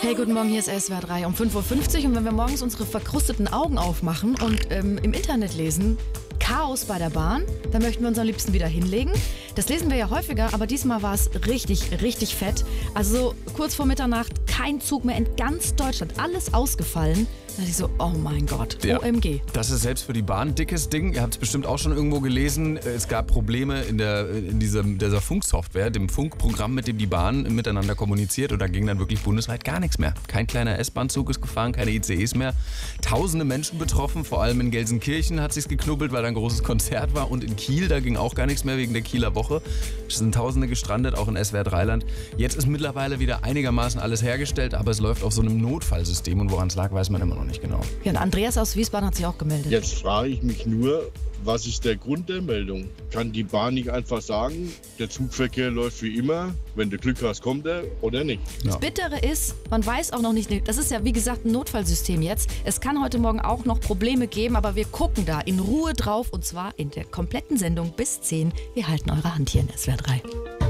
Hey, guten Morgen, hier ist SWR 3 um 5:50 Uhr. Und wenn wir morgens unsere verkrusteten Augen aufmachen und im Internet lesen, Chaos bei der Bahn, dann möchten wir uns am liebsten wieder hinlegen. Das lesen wir ja häufiger, aber diesmal war es richtig, richtig fett. Also kurz vor Mitternacht, kein Zug mehr in ganz Deutschland, alles ausgefallen. Da dachte ich so, oh mein Gott, Ja, OMG. das ist selbst für die Bahn ein dickes Ding. Ihr habt es bestimmt auch schon irgendwo gelesen. Es gab Probleme in dieser Funksoftware, dem Funkprogramm, mit dem die Bahn miteinander kommuniziert. Und da ging dann wirklich bundesweit gar nichts mehr. Kein kleiner S-Bahn-Zug ist gefahren, keine ICEs mehr. Tausende Menschen betroffen, vor allem in Gelsenkirchen hat sich's geknubbelt, weil da ein großes Konzert war. Und in Kiel, da ging auch gar nichts mehr wegen der Kieler Woche. Es sind Tausende gestrandet, auch in SWR 3-Land. Jetzt ist mittlerweile wieder einigermaßen alles hergestellt, aber es läuft auf so einem Notfallsystem. Und woran es lag, weiß man immer noch nicht genau. Ja, und Andreas aus Wiesbaden hat sich auch gemeldet. Jetzt frage ich mich nur, was ist der Grund der Meldung? Kann die Bahn nicht einfach sagen, der Zugverkehr läuft wie immer, wenn du Glück hast, kommt er oder nicht? Das Bittere ist, man weiß auch noch nicht, das ist ja wie gesagt ein Notfallsystem jetzt. Es kann heute Morgen auch noch Probleme geben, aber wir gucken da in Ruhe drauf und zwar in der kompletten Sendung bis 10. Wir halten eure Hand hier in SWR 3.